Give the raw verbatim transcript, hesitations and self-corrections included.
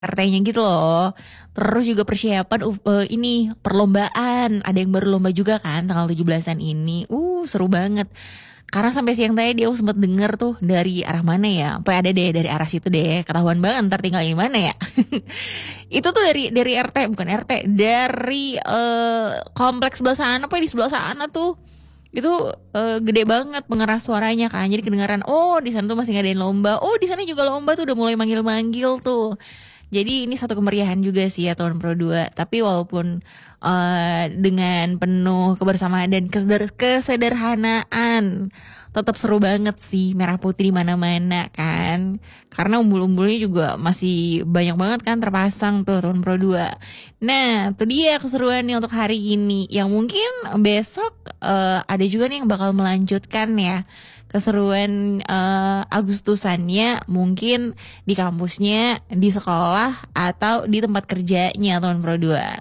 R T-nya gitu loh. Terus juga persiapan u- eh, ini perlombaan. Ada yang baru lomba juga kan tanggal tujuh belasan ini. Uh, seru banget. Karena sampai siang tadi aku sempat denger tuh dari arah mana ya. Sampai ada deh dari arah situ deh. Ketahuan banget ntar tinggal di mana ya. Itu tuh dari dari R T, bukan R T, dari eh, kompleks sebelah sana, apa di sebelah sana tuh. Itu eh, gede banget pengeras suaranya kan. Jadi kedengaran, oh di sana tuh masih ngadain lomba. Oh di sana juga lomba tuh udah mulai manggil-manggil tuh. Jadi ini satu kemeriahan juga sih ya tahun Pro dua. Tapi walaupun eh, dengan penuh kebersamaan dan keseder- kesederhanaan, tetap seru banget sih merah putih di mana-mana kan. Karena umbul-umbulnya juga masih banyak banget kan terpasang tuh tahun Pro dua. Nah, itu dia keseruan nih untuk hari ini. Yang mungkin besok eh, ada juga nih yang bakal melanjutkan ya keseruan eh, Agustusannya mungkin di kampusnya, di sekolah, atau di tempat kerjanya tahun Pro dua.